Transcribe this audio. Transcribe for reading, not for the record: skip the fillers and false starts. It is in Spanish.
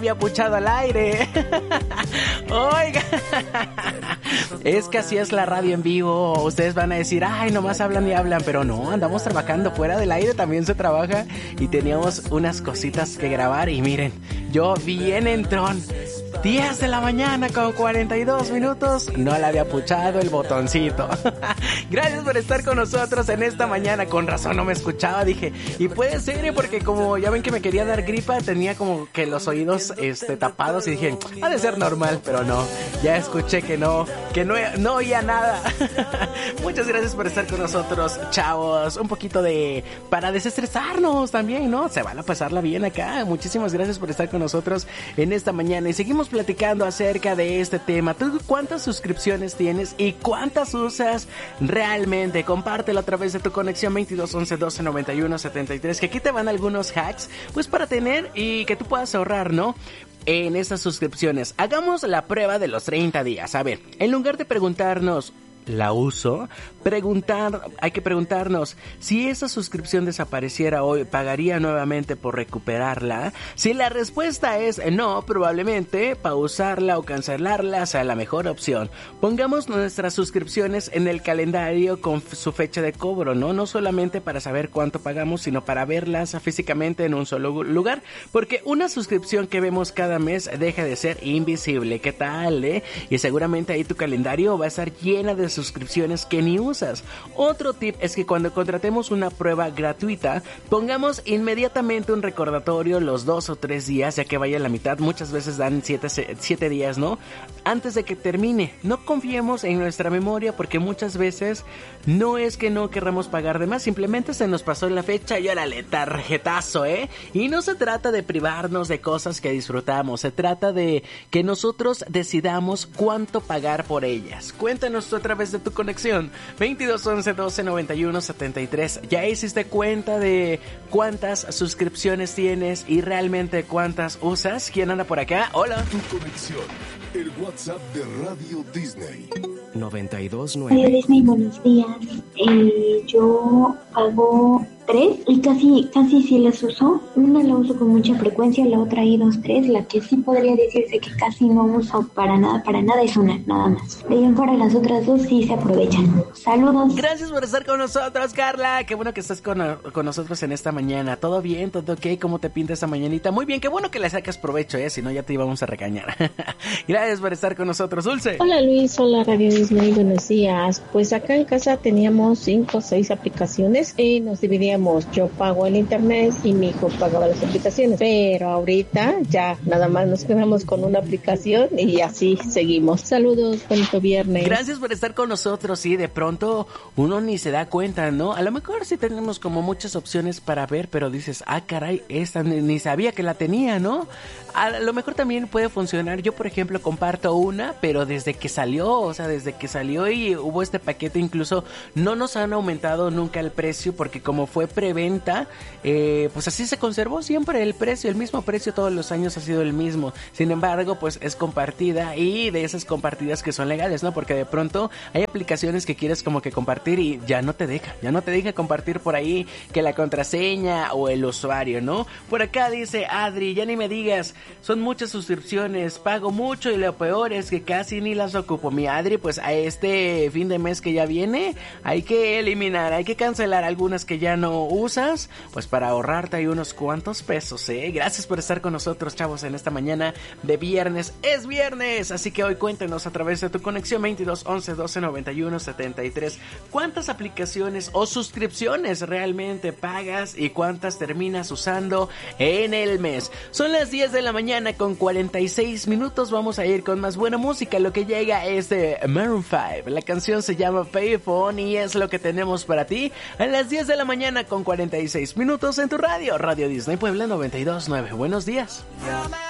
había puchado al aire. Oiga, es que así es la radio en vivo. Ustedes van a decir, ay, nomás hablan y hablan, pero no, andamos trabajando fuera del aire, también se trabaja y teníamos unas cositas que grabar y miren, yo bien entrón. 10 de la mañana con 42 minutos, no le había puchado el botoncito. Gracias por estar con nosotros en esta mañana. Con razón no me escuchaba, dije, y puede ser, porque como ya ven que me quería dar gripa, tenía como que los oídos tapados y dije, ha de ser normal, pero no, ya escuché que no oía nada. Muchas gracias por estar con nosotros, chavos. Un poquito para desestresarnos también, ¿no? Se van a pasarla bien acá. Muchísimas gracias por estar con nosotros en esta mañana y seguimos platicando acerca de este tema. ¿Tú cuántas suscripciones tienes y cuántas usas realmente? Compártelo a través de tu conexión 22 11 12 91 73, que aquí te van algunos hacks pues para tener y que tú puedas ahorrar, ¿no? En estas suscripciones. Hagamos la prueba de los 30 días. A ver, en lugar de preguntarnos, ¿la uso? Hay que preguntarnos, si esa suscripción desapareciera hoy, ¿pagaría nuevamente por recuperarla? Si la respuesta es no, probablemente pausarla o cancelarla sea la mejor opción. Pongamos nuestras suscripciones en el calendario con su fecha de cobro, ¿no? No solamente para saber cuánto pagamos, sino para verlas físicamente en un solo lugar, porque una suscripción que vemos cada mes deja de ser invisible. ¿Qué tal, Y seguramente ahí tu calendario va a estar llena de suscripciones que ni usas. Otro tip es que cuando contratemos una prueba gratuita, pongamos inmediatamente un recordatorio los 2 o 3 días, ya que vaya a la mitad. Muchas veces dan 7 días, ¿no? Antes de que termine. No confiemos en nuestra memoria, porque muchas veces no es que no querramos pagar de más, simplemente se nos pasó la fecha y órale, tarjetazo, Y no se trata de privarnos de cosas que disfrutamos, se trata de que nosotros decidamos cuánto pagar por ellas. Cuéntanos tú a través de tu conexión 22 11 12 91 73. ¿Ya hiciste cuenta de cuántas suscripciones tienes y realmente cuántas usas? ¿Quién anda por acá? Hola. Tu conexión, el WhatsApp de Radio Disney 92.9. Radio Disney, buenos días. Yo hago 3 y casi sí las uso. Una la uso con mucha frecuencia, la otra ahí 2, 3. La que sí podría decirse que casi no uso para nada es una, nada más. De ahí en fuera las otras 2 sí se aprovechan. Saludos. Gracias por estar con nosotros, Carla. Qué bueno que estás con nosotros en esta mañana. ¿Todo bien? ¿Todo ok? ¿Cómo te pinta esta mañanita? Muy bien, qué bueno que le sacas provecho, si no ya te íbamos a regañar. Gracias por estar con nosotros, Dulce. Hola Luis, hola Radio Disney, buenos días. Pues acá en casa teníamos 5 o 6 aplicaciones y nos dividíamos. Yo pago el internet y mi hijo pagaba las aplicaciones, pero ahorita ya nada más nos quedamos con una aplicación y así seguimos. Saludos, bonito viernes. Gracias por estar con nosotros. Sí, de pronto uno ni se da cuenta, ¿no? A lo mejor sí tenemos como muchas opciones para ver, pero dices, caray, esta ni sabía que la tenía, ¿no? A lo mejor también puede funcionar. Yo, por ejemplo, comparto una, pero desde que salió y hubo este paquete, incluso no nos han aumentado nunca el precio, porque como fue preventa, pues así se conservó siempre el precio, el mismo precio todos los años ha sido el mismo. Sin embargo, pues es compartida, y de esas compartidas que son legales, ¿no? Porque de pronto hay aplicaciones que quieres como que compartir y ya no te deja compartir por ahí que la contraseña o el usuario, ¿no? Por acá dice Adri, ya ni me digas, son muchas suscripciones, pago mucho y lo peor es que casi ni las ocupo. Mi Adri, pues a este fin de mes que ya viene, hay que eliminar, hay que cancelar algunas que ya no usas, pues para ahorrarte ahí unos cuantos pesos, Gracias por estar con nosotros, chavos, en esta mañana de viernes. Es viernes, así que hoy cuéntenos a través de tu conexión 22 11 12 91 73 cuántas aplicaciones o suscripciones realmente pagas y cuántas terminas usando en el mes. Son las 10 de la mañana con 46 minutos. Vamos a ir con más buena música. Lo que llega es de Maroon 5. La canción se llama Payphone y es lo que tenemos para ti a las 10 de la mañana con 46 minutos en tu radio. Radio Disney Puebla 92.9. Buenos días.